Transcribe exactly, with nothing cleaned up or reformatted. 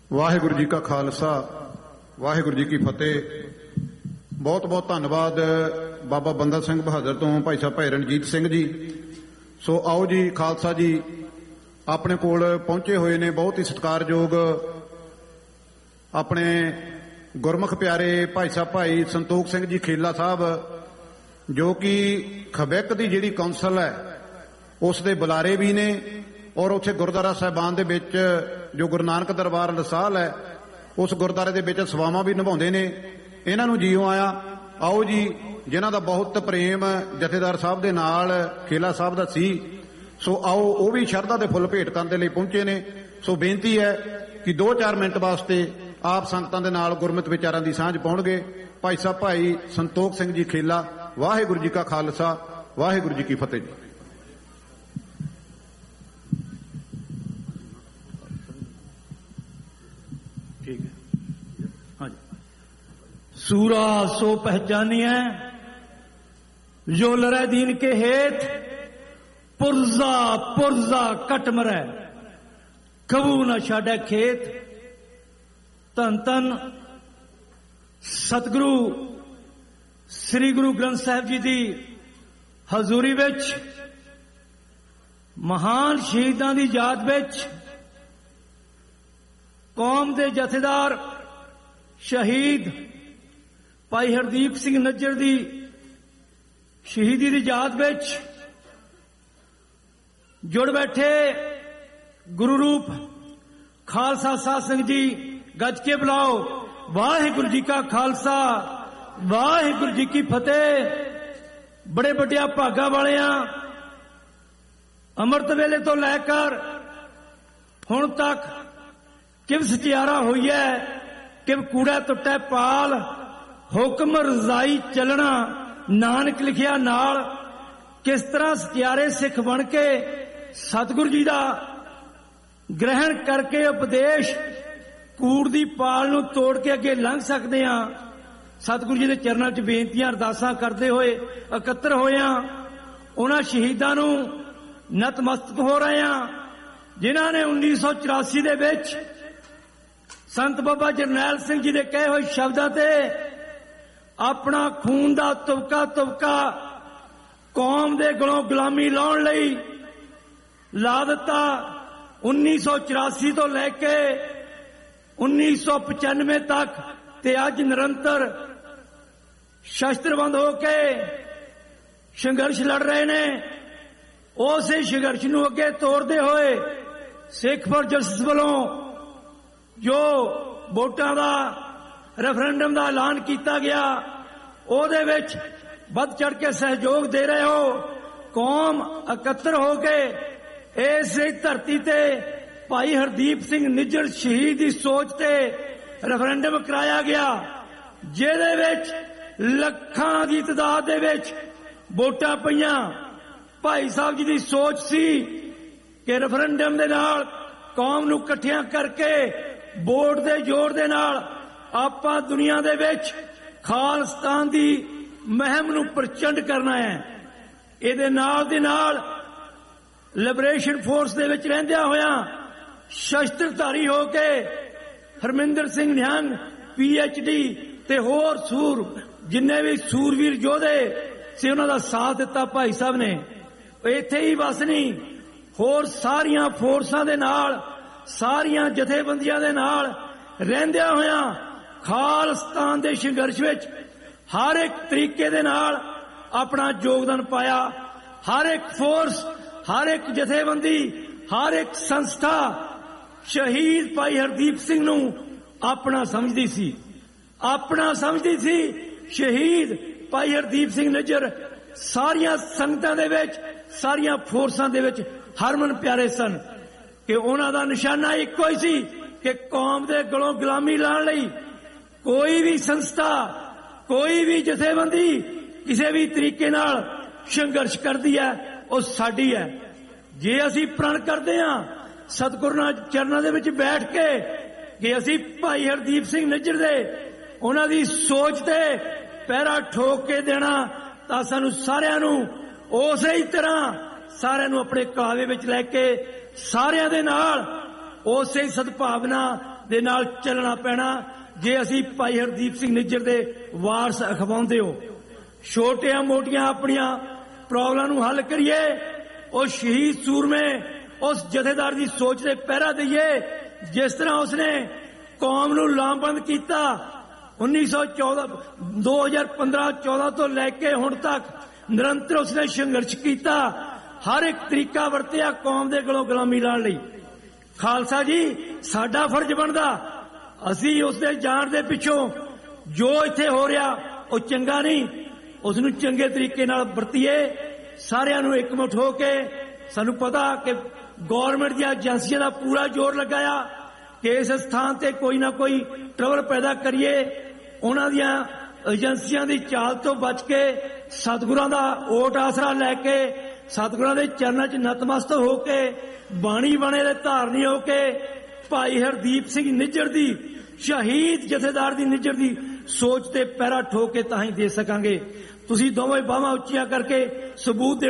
ਵਾਹਿਗੁਰੂ ਜੀ ਕਾ ਖਾਲਸਾ ਵਾਹਿਗੁਰੂ ਜੀ ਕੀ ਫਤਿਹ। ਬਹੁਤ ਬਹੁਤ ਧੰਨਵਾਦ ਬਾਬਾ ਬੰਦਾ ਸਿੰਘ ਬਹਾਦਰ ਤੋਂ ਭਾਈ ਸਾਹਿਬ ਭਾਈ ਰਣਜੀਤ ਸਿੰਘ ਜੀ। ਸੋ ਆਓ ਜੀ, ਖਾਲਸਾ ਜੀ ਆਪਣੇ ਕੋਲ ਪਹੁੰਚੇ ਹੋਏ ਨੇ, ਬਹੁਤ ਹੀ ਸਤਿਕਾਰਯੋਗ ਆਪਣੇ ਗੁਰਮੁਖ ਪਿਆਰੇ ਭਾਈ ਸਾਹਿਬ ਭਾਈ ਸੰਤੋਖ ਸਿੰਘ ਜੀ ਖੇਲਾ ਸਾਹਿਬ, ਜੋ ਕਿ ਖਬੈਕ ਦੀ ਜਿਹੜੀ ਕੌਂਸਲ ਹੈ ਉਸ ਦੇ ਬੁਲਾਰੇ ਵੀ ਨੇ, ਔਰ ਉੱਥੇ ਗੁਰਦੁਆਰਾ ਸਾਹਿਬਾਨ ਦੇ ਵਿੱਚ ਜੋ ਗੁਰੂ ਨਾਨਕ ਦਰਬਾਰ ਲਸਾਲ ਹੈ ਉਸ ਗੁਰਦੁਆਰੇ ਦੇ ਵਿੱਚ ਸੇਵਾਵਾਂ ਵੀ ਨਿਭਾਉਂਦੇ ਨੇ। ਇਹਨਾਂ ਨੂੰ ਜੀਓ ਆਇਆ। ਆਓ ਜੀ, ਜਿਨ੍ਹਾਂ ਦਾ ਬਹੁਤ ਪ੍ਰੇਮ ਜਥੇਦਾਰ ਸਾਹਿਬ ਦੇ ਨਾਲ ਖੇਲਾ ਸਾਹਿਬ ਦਾ ਸੀ, ਸੋ ਆਓ ਉਹ ਵੀ ਸ਼ਰਧਾ ਦੇ ਫੁੱਲ ਭੇਟ ਕਰਨ ਦੇ ਲਈ ਪਹੁੰਚੇ ਨੇ। ਸੋ ਬੇਨਤੀ ਹੈ ਕਿ ਦੋ ਚਾਰ ਮਿੰਟ ਵਾਸਤੇ ਆਪ ਸੰਗਤਾਂ ਦੇ ਨਾਲ ਗੁਰਮਤਿ ਵਿਚਾਰਾਂ ਦੀ ਸਾਂਝ ਪਾਉਣਗੇ ਭਾਈ ਸਾਹਿਬ ਭਾਈ ਸੰਤੋਖ ਸਿੰਘ ਜੀ ਖੇਲਾ। ਵਾਹਿਗੁਰੂ ਜੀ ਕਾ ਖਾਲਸਾ ਵਾਹਿਗੁਰੂ ਜੀ ਕੀ ਫਤਿਹ ਜੀ। ठीक है, हाँ जी। सूरा सो पहचानी है जो लड़े दीन के हेत, पुरजा पुरजा कट मरै कबू न छाड़े खेत। धन धन सतगुरु श्री गुरु ग्रंथ साहिब जी की हजूरी विच महान शहीदां दी याद विच कौम के जथेदार शहीद भाई हरदीप सिंह नज्जर की शहीदी की याद विच जुड़ बैठे गुरु रूप खालसा साध संगत जी गज के बुलाओ। वाहिगुरू जी का खालसा वाहिगुरू जी की फतेह। बड़े बड़े भागा वाले अमृत वेले तो लैकर हुण तक किव सचियारा हुई है, किव कूड़ा टुट्टा पाल, हुक्म रजाई चलना नानक लिखिया नाल। किस तरह सचियारे सिख बन के सतगुरु जी का ग्रहण करके उपदेश कूड़ दी पाल नूं तोड़ के अगे लंघ सकते हैं। सतगुरु जी के चरणों च बेनतियां अरदासां करते हुए एकत्र होए उन्हां शहीदां नूं नतमस्तक हो रहे हैं, जिन्हां ने उन्नीस सौ चौरासी दे विच संत बाबा जरनैल सिंह जी के कहे हुए शब्दों से अपना खून का तुबका तुबका कौम के गलों गुलामी लाने लई ला दिता। उन्नीस सौ चौरासी तो लैके उन्नीस सौ पचानवे तक ते अज निरंतर शस्त्रबंद होके संघर्ष लड़ रहे ने। उस संघर्ष नूं अगे तोड़ते हुए सिख फॉर जस्टिस वालों जो वोटां दा रेफरेंडम का ऐलान किया गया, उहदे विच बढ़ चढ़ के सहयोग दे रहे हो। कौम एकत्र हो के इस धरती ते भाई हरदीप सिंह निज्जर शहीद की सोच ते रेफरेंडम कराया गया, जिहदे विच लखां की तादाद दे विच वोटां पईयां। भाई साहब जी की सोच सी कि रेफरेंडम दे नाल कौम नूं इकट्ठियां करके वोट दे जोर दे नाल आपां दुनिया दे विच खालिस्तान दी मुहिम नूं प्रचंड करना है। इहदे नाल दे नाल लिबरेशन फोर्स दे विच रहिंदियां होइयां शस्त्रधारी हो के Harminder Singh Nihang P H D ते होर सूर जिन्ने भी सूरवीर योधे से उन्हां दा साथ दिता भाई साहब ने। इत्थे ही बस नहीं, होर सारियां फोर्सां दे नाल सारियां जथेबंदियां दे नाल रहिंदियां होइयां खालिस्तान दे संघर्ष विच हर एक तरीके दे नाल अपना योगदान पाया। हर एक फोर्स, हर एक जथेबंदी, हर एक संस्था शहीद भाई हरदीप सिंह नूं अपना समझदी सी, अपना समझदी सी। शहीद भाई हरदीप सिंह निज्जर सारियां संगतां दे विच सारियां फोर्सां दे विच हरमन प्यारे सन कि उन्हां दा निशाना इक्को ही सी कि कौम दे गलों गुलामी लाण लई कोई भी संस्था, कोई भी जथेबंदी किसी भी तरीके नाल संघर्ष करदी है वो साडी है। जे असीं प्रण करदे हां सतगुरुनां चरनां दे विच बैठ के कि असीं भाई हरदीप सिंह निज्जर दे उन्हां दी सोच ते पैरा ठोक के देना, तां सानूं सारिआं नूं उसे ही तरह सारिआं नूं अपने कावे विच लैके सारिआं दे नाल उसे सद्भावना ਦੇ ਨਾਲ ਚੱਲਣਾ ਪੈਣਾ ਜੇ ਅਸੀਂ ਭਾਈ ਹਰਦੀਪ ਸਿੰਘ ਨਿੱਜਰ ਦੇ ਵਾਰਸ ਅਖਵਾਉਂਦੇ ਹੋ। ਛੋਟੀਆਂ ਮੋਟੀਆਂ ਆਪਣੀਆਂ ਪ੍ਰੋਬਲਮਾਂ ਨੂੰ ਹੱਲ ਕਰੀਏ। ਉਹ ਸ਼ਹੀਦ ਸੂਰਮੇ ਉਸ ਜਥੇਦਾਰ ਦੀ ਸੋਚ ਦੇ ਪਹਿਰਾ ਦਈਏ ਜਿਸ ਤਰ੍ਹਾਂ ਉਸਨੇ ਕੌਮ ਨੂੰ ਲਾਮਬੰਦ ਕੀਤਾ। ਉੱਨੀ ਸੌ ਚੌਦਾਂ ਦੋ ਹਜ਼ਾਰ ਪੰਦਰਾਂ ਚੌਦਾਂ ਤੋਂ ਲੈ ਕੇ ਹੁਣ ਤੱਕ ਨਿਰੰਤਰ ਉਸਨੇ ਸੰਘਰਸ਼ ਕੀਤਾ। ਹਰ ਇੱਕ ਤਰੀਕਾ ਵਰਤਿਆ ਕੌਮ ਦੇ ਗਲੋਂ ਗੁਲਾਮੀ ਲਾਉਣ ਲਈ। ਖਾਲਸਾ ਜੀ, ਸਾਡਾ ਫਰਜ਼ ਬਣਦਾ ਅਸੀਂ ਉਸਦੇ ਜਾਣ ਦੇ ਪਿੱਛੋਂ ਜੋ ਇੱਥੇ ਹੋ ਰਿਹਾ ਉਹ ਚੰਗਾ ਨਹੀਂ, ਉਸ ਨੂੰ ਚੰਗੇ ਤਰੀਕੇ ਨਾਲ ਵਰਤੀਏ। ਸਾਰਿਆਂ ਨੂੰ ਇਕਮੁੱਠ ਹੋ ਕੇ ਸਾਨੂੰ ਪਤਾ ਕਿ ਗੌਰਮੈਂਟ ਦੀਆਂ ਏਜੰਸੀਆਂ ਦਾ ਪੂਰਾ ਜ਼ੋਰ ਲਗਾਇਆ ਕਿ ਇਸ ਸਥਾਨ ਤੇ ਕੋਈ ਨਾ ਕੋਈ ਟਰਬਲ ਪੈਦਾ ਕਰੀਏ। ਉਹਨਾਂ ਦੀਆਂ ਏਜੰਸੀਆਂ ਦੀ ਚਾਲ ਤੋਂ ਬਚ ਕੇ ਸਤਿਗੁਰਾਂ ਦਾ ਓਟ ਆਸਰਾ ਲੈ ਕੇ ਸਤਿਗੁਰਾਂ ਦੇ ਚਰਨਾਂ 'ਚ ਨਤਮਸਤਕ ਹੋ ਕੇ ਬਾਣੀ ਬਾਣੇ ਦੇ ਧਾਰਨੀ ਹੋ ਕੇ ਭਾਈ ਹਰਦੀਪ ਸਿੰਘ ਨਿੱਜਰ ਦੀ ਸ਼ਹੀਦ ਜਥੇਦਾਰ ਦੀ ਨਿੱਜਰ ਦੀ ਸੋਚ ਤੇ ਪਹਿਰਾ ਠੋਕ ਕੇ ਤਾਂ ਹੀ ਦੇ ਸਕਾਂਗੇ। ਤੁਸੀਂ ਦੋਵੇਂ ਬਾਹਾਂ ਉੱਚੀਆਂ ਕਰਕੇ ਸਬੂਤ